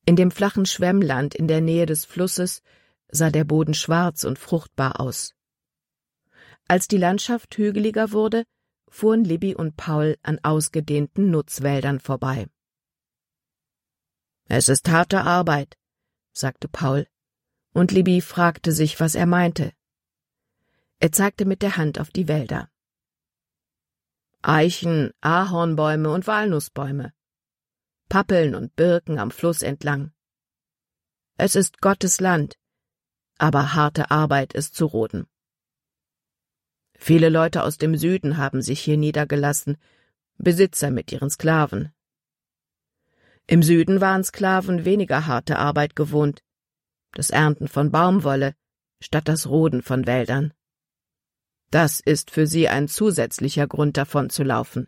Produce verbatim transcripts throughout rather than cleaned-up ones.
In dem flachen Schwemmland in der Nähe des Flusses sah der Boden schwarz und fruchtbar aus. Als die Landschaft hügeliger wurde, fuhren Libby und Paul an ausgedehnten Nutzwäldern vorbei. »Es ist harte Arbeit«, sagte Paul, und Libby fragte sich, was er meinte. Er zeigte mit der Hand auf die Wälder. Eichen, Ahornbäume und Walnussbäume, Pappeln und Birken am Fluss entlang. Es ist Gottes Land, aber harte Arbeit, es zu roden. Viele Leute aus dem Süden haben sich hier niedergelassen, Besitzer mit ihren Sklaven. Im Süden waren Sklaven weniger harte Arbeit gewohnt, das Ernten von Baumwolle statt das Roden von Wäldern. Das ist für sie ein zusätzlicher Grund, davon zu laufen.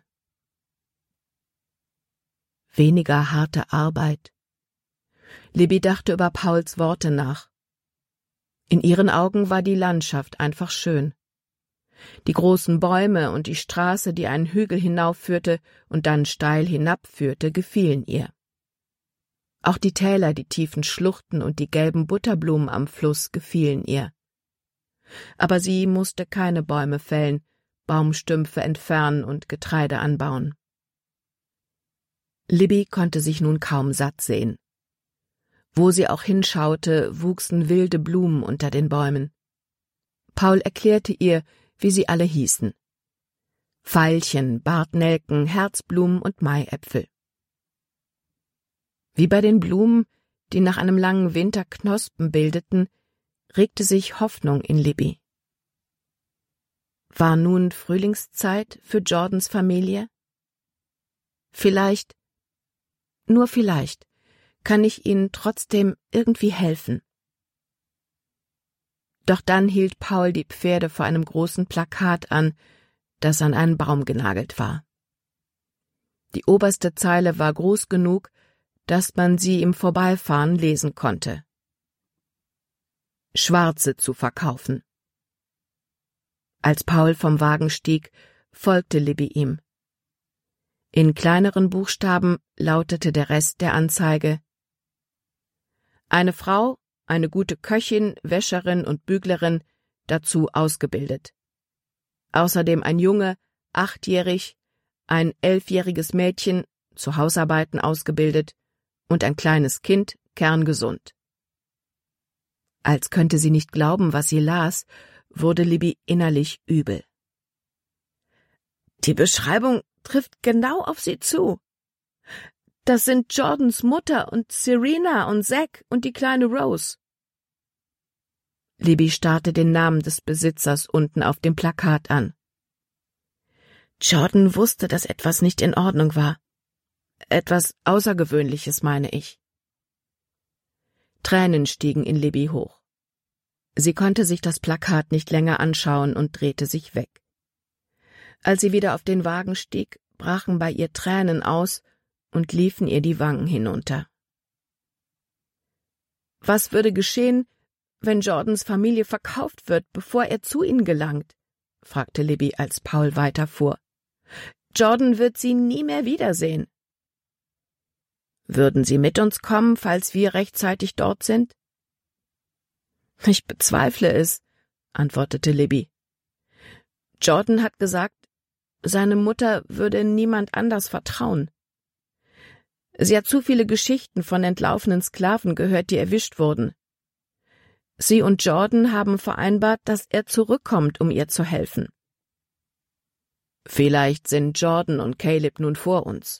Weniger harte Arbeit. Libby dachte über Pauls Worte nach. In ihren Augen war die Landschaft einfach schön. Die großen Bäume und die Straße, die einen Hügel hinaufführte und dann steil hinabführte, gefielen ihr. Auch die Täler, die tiefen Schluchten und die gelben Butterblumen am Fluss gefielen ihr. Aber sie musste keine Bäume fällen, Baumstümpfe entfernen und Getreide anbauen. Libby konnte sich nun kaum satt sehen. Wo sie auch hinschaute, wuchsen wilde Blumen unter den Bäumen. Paul erklärte ihr, wie sie alle hießen. Veilchen, Bartnelken, Herzblumen und Maiäpfel. Wie bei den Blumen, die nach einem langen Winter Knospen bildeten, regte sich Hoffnung in Libby. War nun Frühlingszeit für Jordans Familie? Vielleicht, nur vielleicht, kann ich ihnen trotzdem irgendwie helfen. Doch dann hielt Paul die Pferde vor einem großen Plakat an, das an einen Baum genagelt war. Die oberste Zeile war groß genug, dass man sie im Vorbeifahren lesen konnte. Schwarze zu verkaufen. Als Paul vom Wagen stieg, folgte Libby ihm. In kleineren Buchstaben lautete der Rest der Anzeige: Eine Frau, eine gute Köchin, Wäscherin und Büglerin, dazu ausgebildet. Außerdem ein Junge, achtjährig, ein elfjähriges Mädchen, zu Hausarbeiten ausgebildet, und ein kleines Kind, kerngesund. Als könnte sie nicht glauben, was sie las, wurde Libby innerlich übel. Die Beschreibung trifft genau auf sie zu. Das sind Jordans Mutter und Serena und Zack und die kleine Rose. Libby starrte den Namen des Besitzers unten auf dem Plakat an. Jordan wusste, dass etwas nicht in Ordnung war. Etwas Außergewöhnliches, meine ich. Tränen stiegen in Libby hoch. Sie konnte sich das Plakat nicht länger anschauen und drehte sich weg. Als sie wieder auf den Wagen stieg, brachen bei ihr Tränen aus und liefen ihr die Wangen hinunter. Was würde geschehen, wenn Jordans Familie verkauft wird, bevor er zu ihnen gelangt? Fragte Libby, als Paul weiterfuhr. Jordan wird sie nie mehr wiedersehen. Würden Sie mit uns kommen, falls wir rechtzeitig dort sind? Ich bezweifle es, antwortete Libby. Jordan hat gesagt, seine Mutter würde niemand anders vertrauen. Sie hat zu viele Geschichten von entlaufenen Sklaven gehört, die erwischt wurden. Sie und Jordan haben vereinbart, dass er zurückkommt, um ihr zu helfen. Vielleicht sind Jordan und Caleb nun vor uns.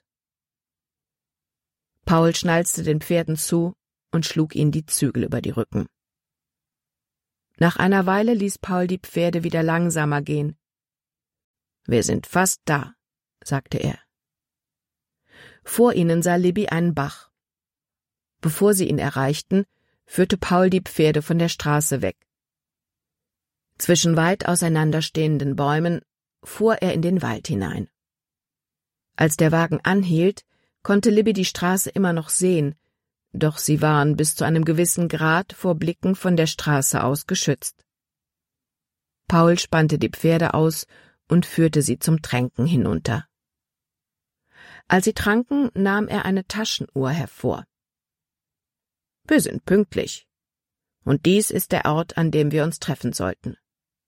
Paul schnalzte den Pferden zu und schlug ihnen die Zügel über die Rücken. Nach einer Weile ließ Paul die Pferde wieder langsamer gehen. »Wir sind fast da«, sagte er. Vor ihnen sah Libby einen Bach. Bevor sie ihn erreichten, führte Paul die Pferde von der Straße weg. Zwischen weit auseinanderstehenden Bäumen fuhr er in den Wald hinein. Als der Wagen anhielt, konnte Libby die Straße immer noch sehen, doch sie waren bis zu einem gewissen Grad vor Blicken von der Straße aus geschützt. Paul spannte die Pferde aus und führte sie zum Tränken hinunter. Als sie tranken, nahm er eine Taschenuhr hervor. Wir sind pünktlich. Und dies ist der Ort, an dem wir uns treffen sollten.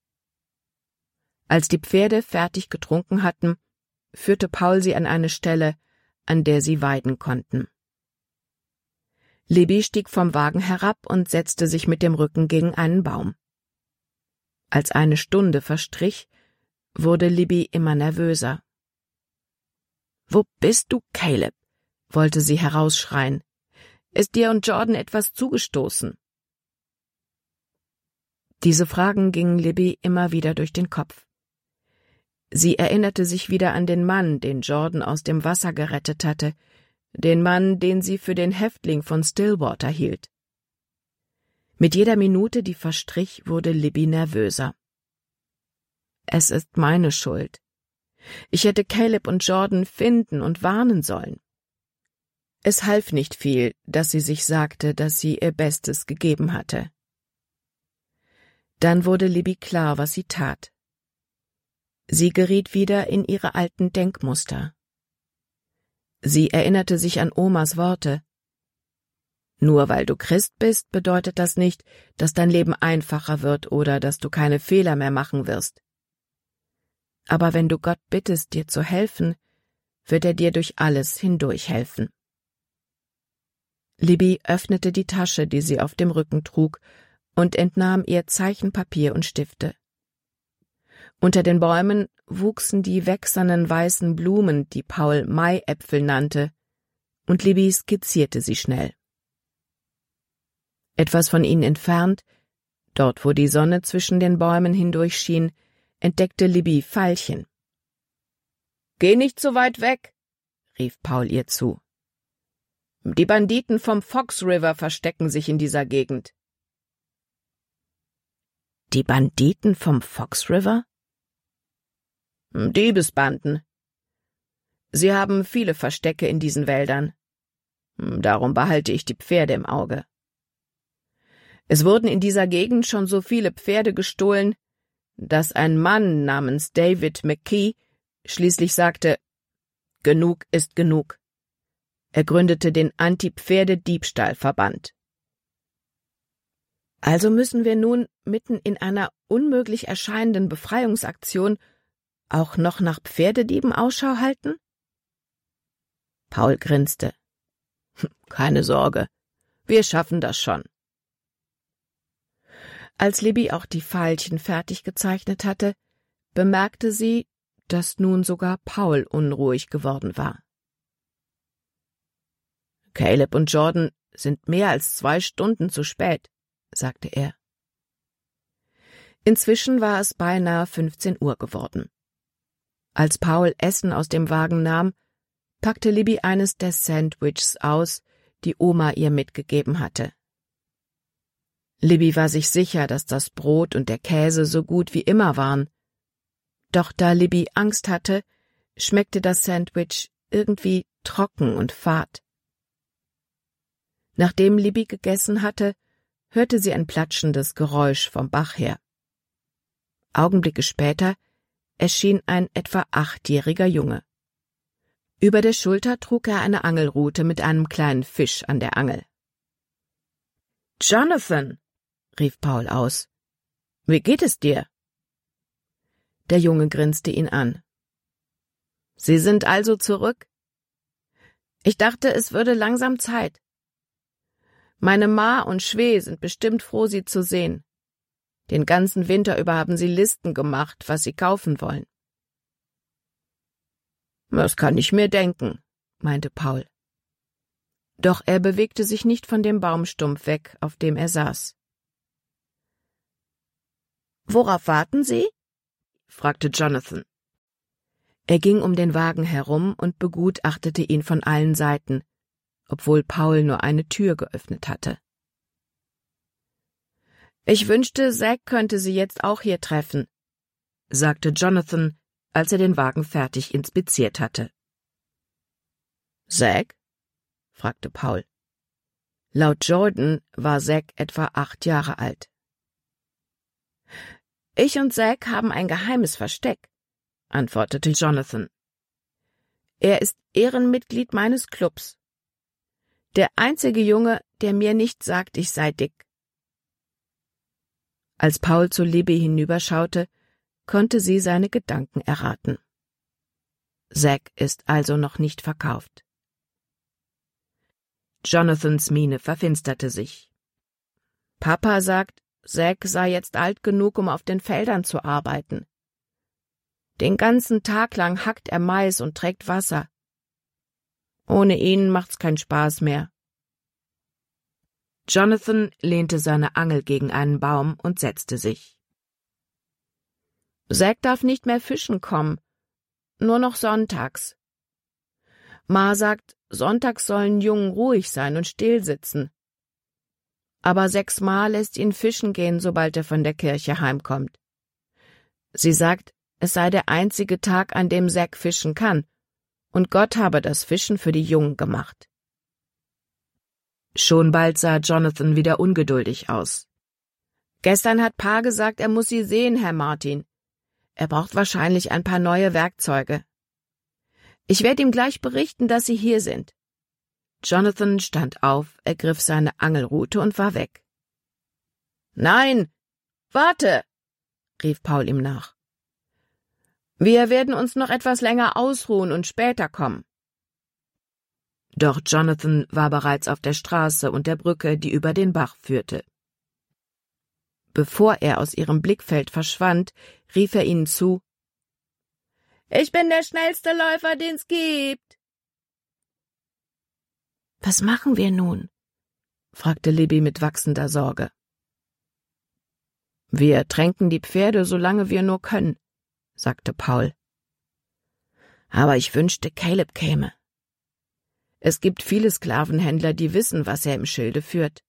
Als die Pferde fertig getrunken hatten, führte Paul sie an eine Stelle, an der sie weiden konnten. Libby stieg vom Wagen herab und setzte sich mit dem Rücken gegen einen Baum. Als eine Stunde verstrich, wurde Libby immer nervöser. »Wo bist du, Caleb?« wollte sie herausschreien. »Ist dir und Jordan etwas zugestoßen?« Diese Fragen gingen Libby immer wieder durch den Kopf. Sie erinnerte sich wieder an den Mann, den Jordan aus dem Wasser gerettet hatte, den Mann, den sie für den Häftling von Stillwater hielt. Mit jeder Minute, die verstrich, wurde Libby nervöser. »Es ist meine Schuld. Ich hätte Caleb und Jordan finden und warnen sollen.« Es half nicht viel, dass sie sich sagte, dass sie ihr Bestes gegeben hatte. Dann wurde Libby klar, was sie tat. Sie geriet wieder in ihre alten Denkmuster. Sie erinnerte sich an Omas Worte. Nur weil du Christ bist, bedeutet das nicht, dass dein Leben einfacher wird oder dass du keine Fehler mehr machen wirst. Aber wenn du Gott bittest, dir zu helfen, wird er dir durch alles hindurch helfen. Libby öffnete die Tasche, die sie auf dem Rücken trug, und entnahm ihr Zeichenpapier und Stifte. Unter den Bäumen wuchsen die wächsernen weißen Blumen, die Paul Maiäpfel nannte, und Libby skizzierte sie schnell. Etwas von ihnen entfernt, dort wo die Sonne zwischen den Bäumen hindurchschien, entdeckte Libby Veilchen. »Geh nicht so weit weg«, rief Paul ihr zu. »Die Banditen vom Fox River verstecken sich in dieser Gegend.« »Die Banditen vom Fox River?« »Diebesbanden. Sie haben viele Verstecke in diesen Wäldern. Darum behalte ich die Pferde im Auge. Es wurden in dieser Gegend schon so viele Pferde gestohlen, dass ein Mann namens David McKee schließlich sagte, »Genug ist genug.« Er gründete den Anti-Pferde-Diebstahl-Verband. Also müssen wir nun mitten in einer unmöglich erscheinenden Befreiungsaktion auch noch nach Pferdedieben Ausschau halten? Paul grinste. »Keine Sorge, wir schaffen das schon.« Als Libby auch die Veilchen fertig gezeichnet hatte, bemerkte sie, dass nun sogar Paul unruhig geworden war. »Caleb und Jordan sind mehr als zwei Stunden zu spät«, sagte er. Inzwischen war es beinahe fünfzehn Uhr geworden. Als Paul Essen aus dem Wagen nahm, packte Libby eines der Sandwiches aus, die Oma ihr mitgegeben hatte. Libby war sich sicher, dass das Brot und der Käse so gut wie immer waren. Doch da Libby Angst hatte, schmeckte das Sandwich irgendwie trocken und fad. Nachdem Libby gegessen hatte, hörte sie ein platschendes Geräusch vom Bach her. Augenblicke später erschien ein etwa achtjähriger Junge. Über der Schulter trug er eine Angelrute mit einem kleinen Fisch an der Angel. »Jonathan«, rief Paul aus, »wie geht es dir?« Der Junge grinste ihn an. »Sie sind also zurück? Ich dachte, es würde langsam Zeit. Meine Ma und Schwee sind bestimmt froh, Sie zu sehen. Den ganzen Winter über haben Sie Listen gemacht, was Sie kaufen wollen.« »Das kann ich mir denken«, meinte Paul. Doch er bewegte sich nicht von dem Baumstumpf weg, auf dem er saß. »Worauf warten Sie?« fragte Jonathan. Er ging um den Wagen herum und begutachtete ihn von allen Seiten, obwohl Paul nur eine Tür geöffnet hatte. »Ich wünschte, Zack könnte Sie jetzt auch hier treffen«, sagte Jonathan, als er den Wagen fertig inspiziert hatte. »Zack?« fragte Paul. Laut Jordan war Zack etwa acht Jahre alt. »Ich und Zack haben ein geheimes Versteck«, antwortete Jonathan. »Er ist Ehrenmitglied meines Clubs. Der einzige Junge, der mir nicht sagt, ich sei dick. Als Paul zu Libby hinüberschaute, konnte sie seine Gedanken erraten. Zack ist also noch nicht verkauft. Jonathans Miene verfinsterte sich. Papa sagt, Zack sei jetzt alt genug, um auf den Feldern zu arbeiten. Den ganzen Tag lang hackt er Mais und trägt Wasser. Ohne ihn macht's keinen Spaß mehr. Jonathan lehnte seine Angel gegen einen Baum und setzte sich. Zack darf nicht mehr fischen kommen, nur noch sonntags. Ma sagt, sonntags sollen Jungen ruhig sein und still sitzen. Aber sechs Ma lässt ihn fischen gehen, sobald er von der Kirche heimkommt. Sie sagt, es sei der einzige Tag, an dem Zack fischen kann, und Gott habe das Fischen für die Jungen gemacht. Schon bald sah Jonathan wieder ungeduldig aus. Gestern hat Pa gesagt, er muss Sie sehen, Herr Martin. Er braucht wahrscheinlich ein paar neue Werkzeuge. Ich werde ihm gleich berichten, dass Sie hier sind. Jonathan stand auf, ergriff seine Angelrute und war weg. »Nein, warte«, rief Paul ihm nach. »Wir werden uns noch etwas länger ausruhen und später kommen.« Doch Jonathan war bereits auf der Straße und der Brücke, die über den Bach führte. Bevor er aus ihrem Blickfeld verschwand, rief er ihnen zu: »Ich bin der schnellste Läufer, den's gibt.« »Was machen wir nun?« fragte Libby mit wachsender Sorge. »Wir tränken die Pferde, solange wir nur können«, sagte Paul. »Aber ich wünschte, Caleb käme. Es gibt viele Sklavenhändler, die wissen, was er im Schilde führt.«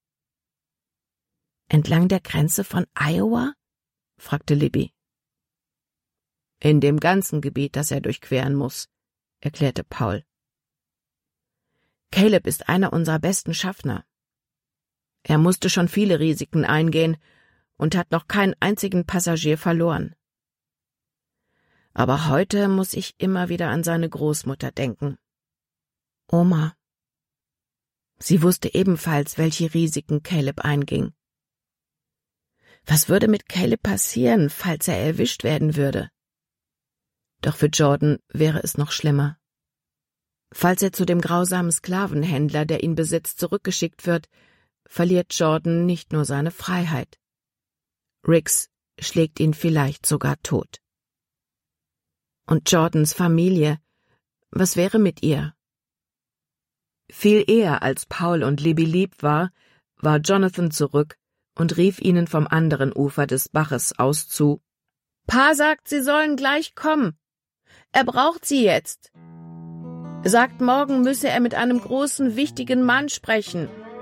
»Entlang der Grenze von Iowa?« fragte Libby. »In dem ganzen Gebiet, das er durchqueren muss«, erklärte Paul. »Caleb ist einer unserer besten Schaffner. Er musste schon viele Risiken eingehen und hat noch keinen einzigen Passagier verloren. Aber heute muss ich immer wieder an seine Großmutter denken. Oma. Sie wusste ebenfalls, welche Risiken Caleb einging. Was würde mit Caleb passieren, falls er erwischt werden würde? Doch für Jordan wäre es noch schlimmer. Falls er zu dem grausamen Sklavenhändler, der ihn besitzt, zurückgeschickt wird, verliert Jordan nicht nur seine Freiheit. Riggs schlägt ihn vielleicht sogar tot. Und Jordans Familie, was wäre mit ihr? Viel eher als Paul und Libby lieb war, war Jonathan zurück und rief ihnen vom anderen Ufer des Baches aus zu: »Pa sagt, Sie sollen gleich kommen. Er braucht Sie jetzt. Sagt, morgen müsse er mit einem großen, wichtigen Mann sprechen.«